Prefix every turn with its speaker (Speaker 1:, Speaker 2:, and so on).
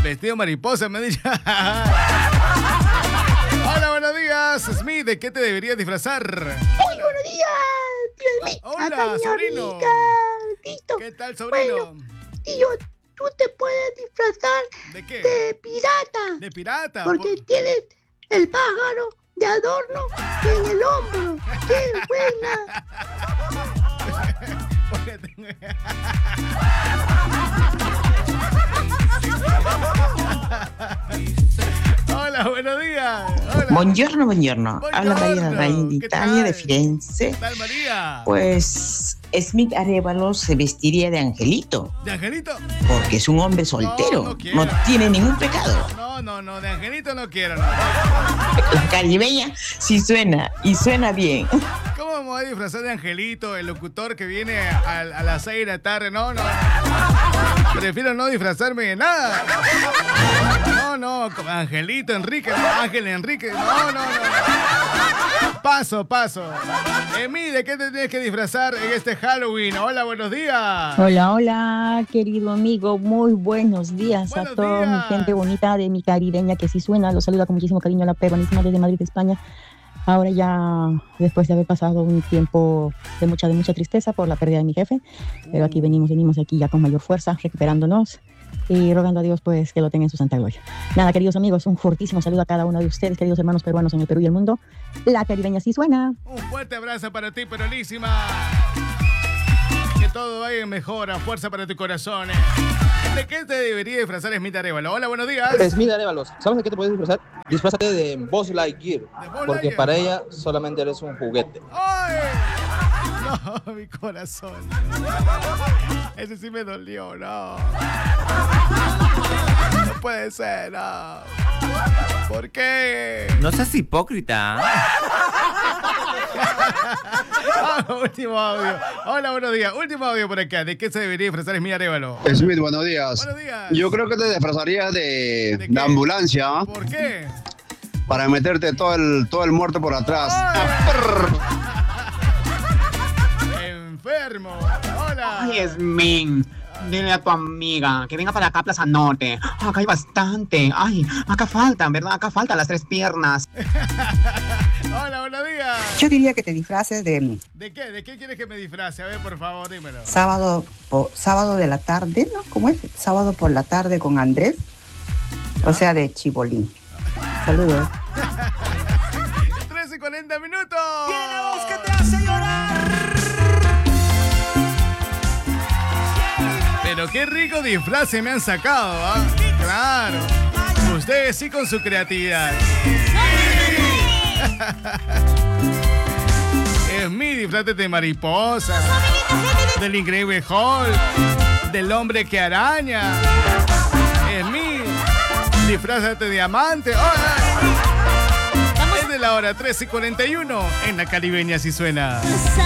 Speaker 1: Vestido mariposa, me ha dicho. Hola, buenos días. Smith, ¿de qué te deberías disfrazar?
Speaker 2: Muy buenos días.
Speaker 1: Hola, sobrino. ¿Qué tal, sobrino?
Speaker 2: Bueno, tío, tú te puedes disfrazar
Speaker 1: ¿de qué?
Speaker 2: de pirata.
Speaker 1: ¿De pirata?
Speaker 2: Porque tienes el pájaro de adorno en el hombro. ¡Qué buena!
Speaker 1: Hola, buenos días. Hola.
Speaker 3: Buongiorno. Habla María Raín de Italia, de Firenze.
Speaker 1: ¿Qué tal, María?
Speaker 3: Pues Smith Arévalo se vestiría de angelito.
Speaker 1: ¿De angelito?
Speaker 3: Porque es un hombre soltero. No tiene ningún pecado.
Speaker 1: No, de angelito no quiero. No.
Speaker 3: La caribeña sí suena, y suena bien.
Speaker 1: ¿Cómo me voy a disfrazar de angelito, el locutor que viene a las 6 de la tarde? No. Prefiero no disfrazarme de nada. No, como Angelito Enrique, no, Ángel Enrique. No. Paso. Emi, ¿de qué te tienes que disfrazar en este Halloween? Hola, buenos días.
Speaker 4: Hola, querido amigo. Muy buenos días
Speaker 1: Buenos
Speaker 4: a toda
Speaker 1: días.
Speaker 4: mi gente bonita de mi caribeña que sí suena. Los saluda con muchísimo cariño la peruanísima desde Madrid, España. Ahora ya, después de haber pasado un tiempo de mucha tristeza por la pérdida de mi jefe, pero aquí venimos aquí ya con mayor fuerza, recuperándonos y rogando a Dios pues que lo tenga en su santa gloria. Nada, queridos amigos, un fortísimo saludo a cada uno de ustedes, queridos hermanos peruanos en el Perú y el mundo. La caribeña sí suena.
Speaker 1: Un fuerte abrazo para ti, Perolísima. Que todo vaya en mejora, fuerza para tu corazón. ¿De qué te debería disfrazar Smith Arévalo? Hola, buenos días.
Speaker 5: Smith Arévalos, ¿sabes de qué te puedes disfrazar? Disfrázate de Buzz Lightyear, porque para ella solamente eres un juguete.
Speaker 1: ¡Ay! No, mi corazón. Ese sí me dolió, no. No puede ser, no. ¿Por qué?
Speaker 6: No seas hipócrita.
Speaker 1: Último audio. Hola, buenos días. Último audio por acá. ¿De qué se debería disfrazar Smith Arévalo?
Speaker 7: Smith, buenos días.
Speaker 1: Buenos días.
Speaker 7: Yo creo que te disfrazarías de ambulancia.
Speaker 1: ¿Por qué?
Speaker 7: Para meterte todo el muerto por atrás.
Speaker 1: Enfermo. Hola.
Speaker 8: Ay, Smith. Dile a tu amiga que venga para acá, Plaza Norte. Acá hay bastante. Ay, acá faltan, ¿verdad? Acá faltan las 3 piernas.
Speaker 1: Hola, buenos días.
Speaker 9: Yo diría que te disfraces de...
Speaker 1: ¿De qué? ¿De qué quieres que me disfrace? A ver, por favor, dímelo.
Speaker 9: Sábado de la tarde, ¿no? ¿Cómo es? Sábado por la tarde con Andrés. O sea, de Chibolín. Saludos.
Speaker 1: 13:40 minutos.
Speaker 10: Tiene la voz que te hace llorar.
Speaker 1: Pero qué rico disfraz se me han sacado, ¿ah? Claro. Ustedes sí con su creatividad. Es mi disfraz de mariposa, del increíble Hulk, del hombre que araña. Es mi disfraz de diamante. Es de la hora 13:41 en la caribeña si suena.